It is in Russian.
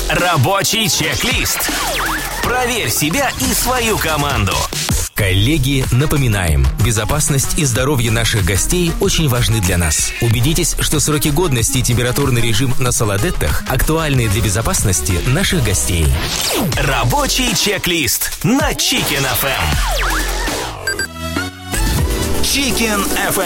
Рабочий чек-лист. Проверь себя и свою команду. Коллеги, напоминаем, безопасность и здоровье наших гостей очень важны для нас. Убедитесь, что сроки годности и температурный режим на солодеттах актуальны для безопасности наших гостей. Рабочий чек-лист на Chicken FM. Chicken FM.